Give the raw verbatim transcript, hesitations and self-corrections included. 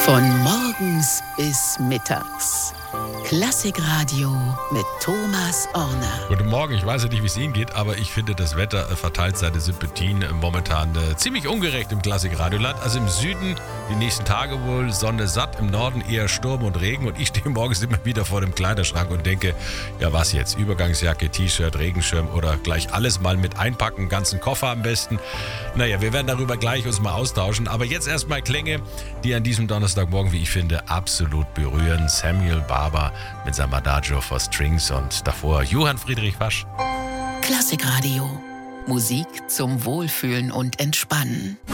Von morgens bis mittags. Klassikradio mit Thomas Orner. Guten Morgen, ich weiß ja nicht, wie es Ihnen geht, aber ich finde, das Wetter verteilt seine Sympathien momentan äh, ziemlich ungerecht im Klassikradioland. Also im Süden die nächsten Tage wohl Sonne satt, im Norden eher Sturm und Regen und ich stehe morgens immer wieder vor dem Kleiderschrank und denke, ja was jetzt, Übergangsjacke, T-Shirt, Regenschirm oder gleich alles mal mit einpacken, ganzen Koffer am besten. Naja, wir werden darüber gleich uns mal austauschen, aber jetzt erstmal Klänge, die an diesem Donnerstagmorgen, wie ich finde, absolut berühren. Samuel Barber mit seinem Adagio for Strings und davor Johann Friedrich Wasch. Klassikradio. Musik zum Wohlfühlen und Entspannen.